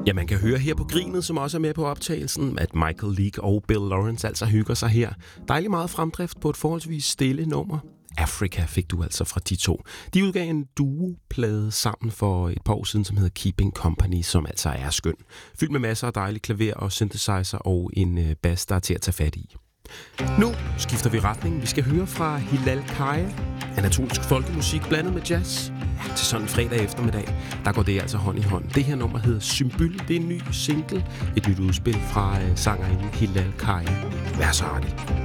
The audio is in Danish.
Ja, man kan høre her på grinet, som også er med på optagelsen, at Michael Leake og Bill Lawrence altså hygger sig her. Dejlig meget fremdrift på et forholdsvis stille nummer. Africa fik du altså fra de to. De udgav en duoplade sammen for et par år siden, som hedder Keeping Company, som altså er skøn. Fyldt med masser af dejlige klaver og synthesizer og en bass, der er til at tage fat i. Nu skifter vi retning. Vi skal høre fra Hilal Kaya. Anatolsk folkemusik blandet med jazz. Ja, til sådan en fredag eftermiddag, der går det altså hånd i hånd. Det her nummer hedder Symbol. Det er en ny single. Et nyt udspil fra sangerinden Hilal Kaya. Vær så artig.